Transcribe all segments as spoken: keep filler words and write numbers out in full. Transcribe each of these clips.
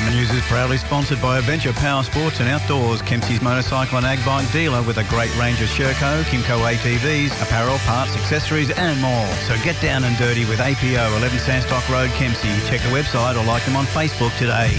News is proudly sponsored by Adventure Power Sports and Outdoors, Kempsey's motorcycle and ag bike dealer with a great range of Sherco, Kimco A T Vs, apparel, parts, accessories and more. So get down and dirty with A P O, eleven Sandstock Road, Kempsey. Check the website or like them on Facebook today.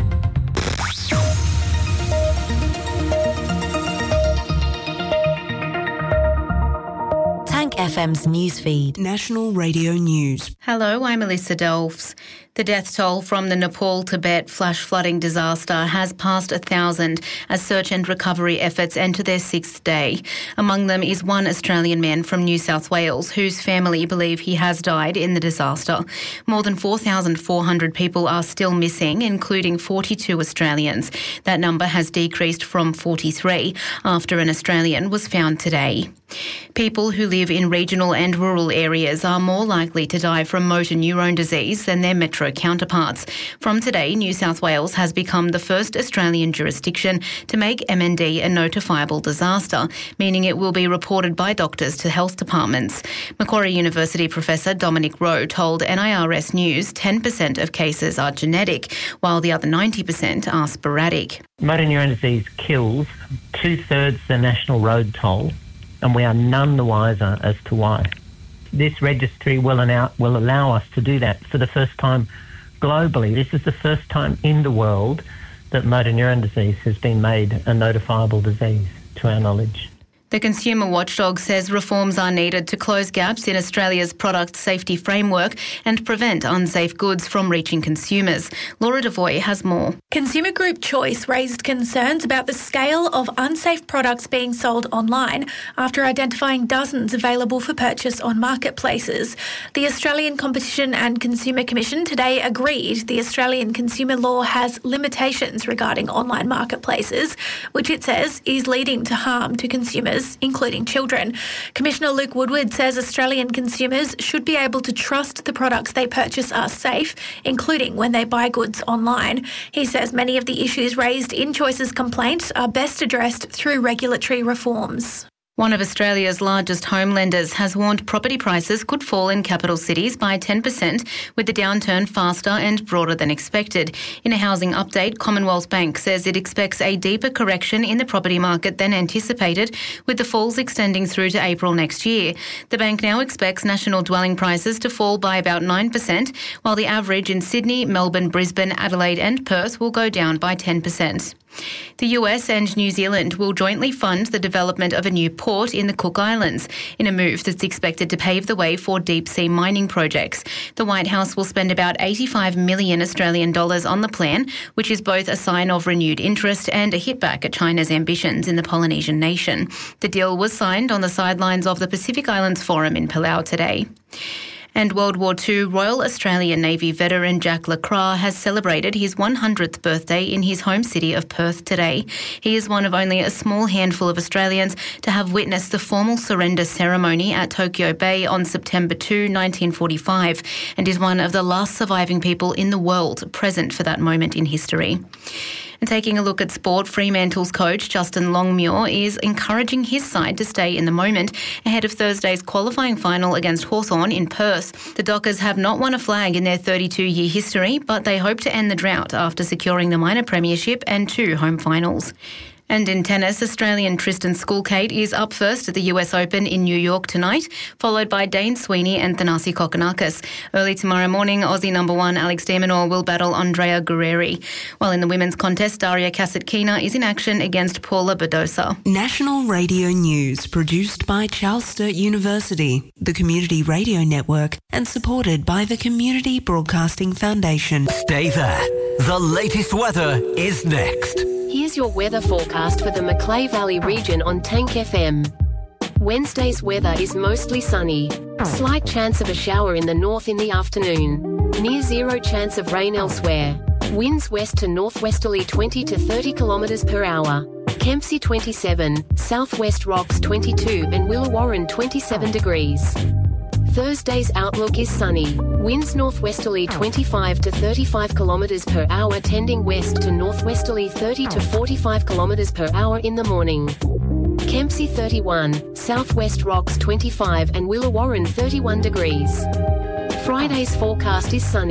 F M's newsfeed. National Radio News. Hello, I'm Melissa Delves. The death toll from the Nepal-Tibet flash flooding disaster has passed a thousand as search and recovery efforts enter their sixth day. Among them is one Australian man from New South Wales whose family believe he has died in the disaster. More than four thousand four hundred people are still missing, including forty-two Australians. That number has decreased from forty-three after an Australian was found today. People who live in regional and rural areas are more likely to die from motor neurone disease than their metro counterparts. From today, New South Wales has become the first Australian jurisdiction to make M N D a notifiable disaster, meaning it will be reported by doctors to health departments. Macquarie University Professor Dominic Rowe told N I R S News ten percent of cases are genetic, while the other ninety percent are sporadic. Motor neurone disease kills two-thirds the national road toll, and we are none the wiser as to why. This registry will allow, will allow us to do that for the first time globally. This is the first time in the world that motor neurone disease has been made a notifiable disease, to our knowledge. The Consumer Watchdog says reforms are needed to close gaps in Australia's product safety framework and prevent unsafe goods from reaching consumers. Laura Devoy has more. Consumer Group Choice raised concerns about the scale of unsafe products being sold online after identifying dozens available for purchase on marketplaces. The Australian Competition and Consumer Commission today agreed the Australian consumer law has limitations regarding online marketplaces, which it says is leading to harm to consumers, including children. Commissioner Luke Woodward says Australian consumers should be able to trust the products they purchase are safe, including when they buy goods online. He says many of the issues raised in Choice's complaint are best addressed through regulatory reforms. One of Australia's largest home lenders has warned property prices could fall in capital cities by ten percent, with the downturn faster and broader than expected. In a housing update, Commonwealth Bank says it expects a deeper correction in the property market than anticipated, with the falls extending through to April next year. The bank now expects national dwelling prices to fall by about nine percent, while the average in Sydney, Melbourne, Brisbane, Adelaide and Perth will go down by ten percent. The U S and New Zealand will jointly fund the development of a new port in the Cook Islands, in a move that's expected to pave the way for deep-sea mining projects. The White House will spend about eighty-five million Australian dollars on the plan, which is both a sign of renewed interest and a hit back at China's ambitions in the Polynesian nation. The deal was signed on the sidelines of the Pacific Islands Forum in Palau today. And World War Two Royal Australian Navy veteran Jack Lacroix has celebrated his one hundredth birthday in his home city of Perth today. He is one of only a small handful of Australians to have witnessed the formal surrender ceremony at Tokyo Bay on September second, nineteen forty-five, and is one of the last surviving people in the world present for that moment in history. And taking a look at sport, Fremantle's coach Justin Longmuir is encouraging his side to stay in the moment ahead of Thursday's qualifying final against Hawthorn in Perth. The Dockers have not won a flag in their thirty-two-year history, but they hope to end the drought after securing the minor premiership and two home finals. And in tennis, Australian Tristan Schoolkate is up first at the U S Open in New York tonight, followed by Dane Sweeney and Thanasi Kokkinakis. Early tomorrow morning, Aussie number one Alex de Minaur will battle Andrea Guerreri. While in the women's contest, Daria Kasatkina is in action against Paula Badosa. National Radio News, produced by Charles Sturt University, the Community Radio Network, and supported by the Community Broadcasting Foundation. Stay there. The latest weather is next. Here's your weather forecast for the Macleay Valley region on Tank F M. Wednesday's weather is mostly sunny. Slight chance of a shower in the north in the afternoon. Near zero chance of rain elsewhere. Winds west to northwesterly twenty to thirty kilometres per hour. Kempsey twenty-seven, Southwest Rocks twenty-two and Willawarren twenty-seven degrees. Thursday's outlook is sunny. Winds northwesterly twenty-five to thirty-five kilometres per hour, tending west to northwesterly thirty to forty-five kilometres per hour in the morning. Kempsey thirty-one, Southwest Rocks twenty-five and Willawarren thirty-one degrees. Friday's forecast is sunny.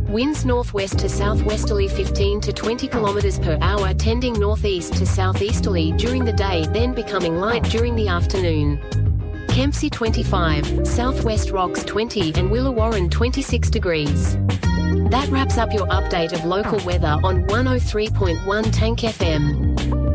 Winds northwest to southwesterly fifteen to twenty kilometres per hour, tending northeast to southeasterly during the day, then becoming light during the afternoon. Kempsey twenty-five, Southwest Rocks twenty and Willawarren twenty-six degrees. That wraps up your update of local weather on one oh three point one Tank F M.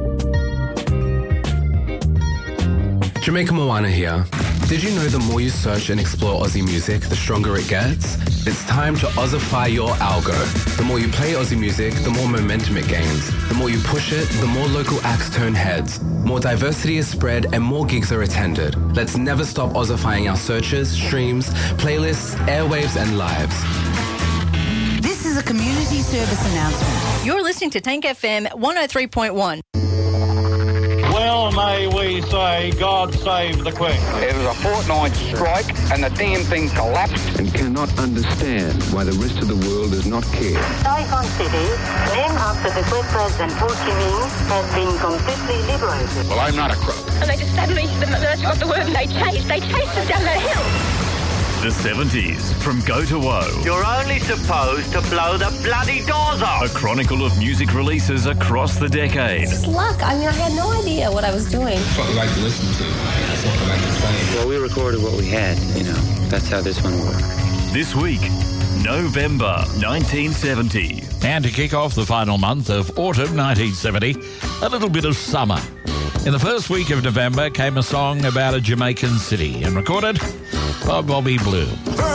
Jamaica Moana here. Did you know the more you search and explore Aussie music, the stronger it gets? It's time to Aussify your algo. The more you play Aussie music, the more momentum it gains. The more you push it, the more local acts turn heads. More diversity is spread and more gigs are attended. Let's never stop Aussifying our searches, streams, playlists, airwaves and lives. This is a community service announcement. You're listening to Tank F M one oh three point one. Well, may we say, God save the Queen. It was a fortnight strike and the damn thing collapsed. And cannot understand why the rest of the world does not care. Saigon City, named after the great President Ho Chi Minh, has been completely liberated. Well, I'm not a crook. And they just suddenly, the merch got the word and they chased. They chased us down that hill. The seventies, from Go to Woe. You're only supposed to blow the bloody doors off. A chronicle of music releases across the decade. It's luck. I mean, I had no idea what I was doing. That's what we like to listen to. That's what we like to play. Well, we recorded what we had, you know. That's how this one worked. This week, November nineteen seventy. And to kick off the final month of autumn nineteen seventy, a little bit of summer. In the first week of November came a song about a Jamaican city and recorded by Bobby Blue.